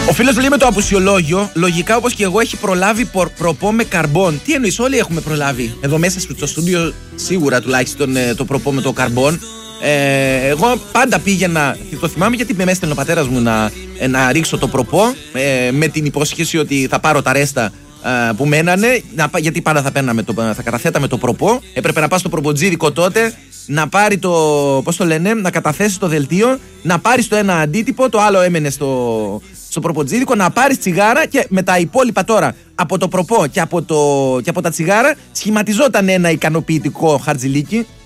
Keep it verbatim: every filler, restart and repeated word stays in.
Ο φίλος λέει με το απουσιολόγιο, λογικά όπως και εγώ έχει προλάβει προ, προπό με καρμπόν. Τι εννοείς, όλοι έχουμε προλάβει. Εδώ μέσα στο στούντιο σίγουρα τουλάχιστον το προπό με το καρμπόν. Ε, εγώ πάντα πήγαινα, το θυμάμαι γιατί με έστελνε ο πατέρας μου να, να ρίξω το προπό ε, με την υπόσχεση ότι θα πάρω τα ρέστα ε, που μένανε, να, γιατί πάντα θα, παίρναμε το, θα καταθέταμε το προπό. Έπρεπε να πας στο προποτζίδικο τότε, να πάρει το, πώς το λένε, να καταθέσει το δελτίο, να πάρεις το ένα αντίτυπο, το άλλο έμενε στο, στο προποτζίδικο, να πάρεις τσιγάρα και με τα υπόλοιπα τώρα από το προπό και από, το, και από τα τσιγάρα σχηματιζόταν ένα ικανοποιητικό χαρτζηλίκι.